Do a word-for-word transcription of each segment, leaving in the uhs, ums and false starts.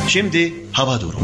Şimdi hava durumu.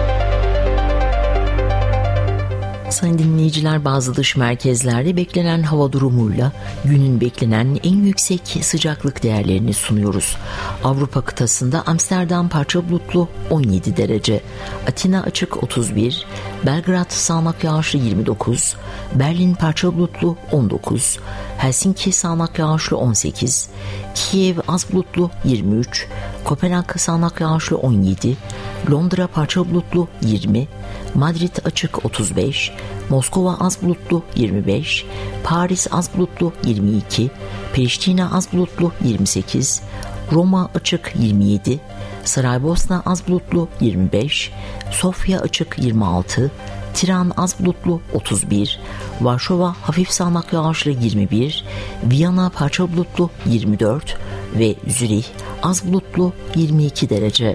Sayın dinleyiciler, bazı dış merkezlerde beklenen hava durumuyla günün beklenen en yüksek sıcaklık değerlerini sunuyoruz. Avrupa kıtasında Amsterdam parça bulutlu on yedi derece, Atina açık otuz bir, Belgrad sağanak yağışlı yirmi dokuz, Berlin parça bulutlu on dokuz, Helsinki sağanak yağışlı on sekiz, Kiev az bulutlu yirmi üç, Kopenhag sağanak yağışlı on yedi, Londra parça bulutlu yirmi, Madrid açık otuz beş, Moskova az bulutlu yirmi beş, Paris az bulutlu yirmi iki, Priştina az bulutlu yirmi sekiz, Roma açık yirmi yedi, Saraybosna az bulutlu yirmi beş, Sofya açık yirmi altı, Tiran az bulutlu otuz bir, Varşova hafif sağanak yağışlı yirmi bir, Viyana parça bulutlu yirmi dört ve Zürih az bulutlu yirmi iki derece.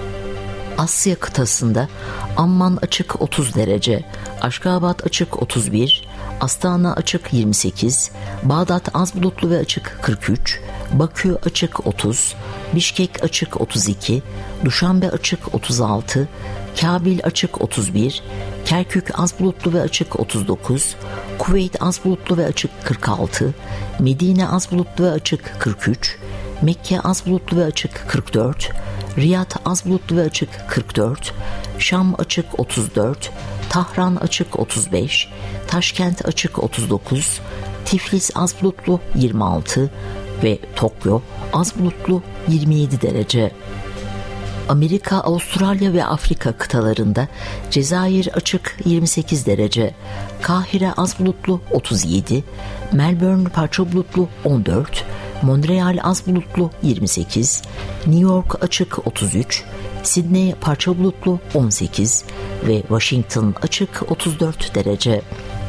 Asya kıtasında Amman açık otuz derece, Aşgabat açık otuz bir, Astana açık yirmi sekiz, Bağdat az bulutlu ve açık kırk üç, Bakü açık otuz, Bişkek açık otuz iki, Duşanbe açık otuz altı, Kabil açık otuz bir, Kerkük az bulutlu ve açık otuz dokuz, Kuveyt az bulutlu ve açık kırk altı, Medine az bulutlu ve açık kırk üç, Mekke az bulutlu ve açık kırk dört, Riyad az bulutlu ve açık kırk dört, Şam açık otuz dört, Tahran açık otuz beş, Taşkent açık otuz dokuz, Tiflis az bulutlu yirmi altı ve Tokyo az bulutlu yirmi yedi derece. Amerika, Avustralya ve Afrika kıtalarında Cezayir açık yirmi sekiz derece, Kahire az bulutlu otuz yedi, Melbourne parça bulutlu on dört, Montreal az bulutlu yirmi sekiz, New York açık otuz üç, Sydney parça bulutlu on sekiz ve Washington açık otuz dört derece.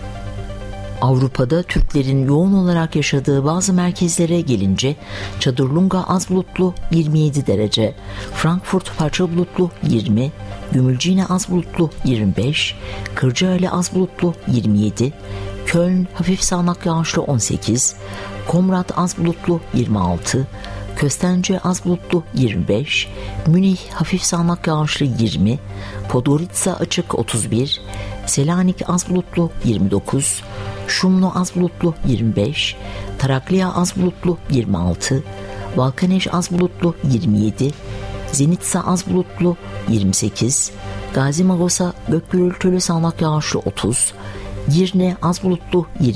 Avrupa'da Türklerin yoğun olarak yaşadığı bazı merkezlere gelince Çadırlunga az bulutlu yirmi yedi derece, Frankfurt parça bulutlu yirmi, Gümülcine az bulutlu yirmi beş, Kırcaali az bulutlu yirmi yedi, Köln hafif sağanak yağışlı on sekiz, Komrat az bulutlu yirmi altı, Köstence az bulutlu yirmi beş, Münih hafif sağanak yağışlı yirmi, Podgorica açık otuz bir, Selanik az bulutlu yirmi dokuz, Şumlu az bulutlu yirmi beş, Tarakliya az bulutlu yirmi altı, Balkaneş az bulutlu yirmi yedi, Zenitsa az bulutlu yirmi sekiz, Gazi Magosa gök gürültülü sağanak yağışlı otuz, Girne az bulutlu yirmi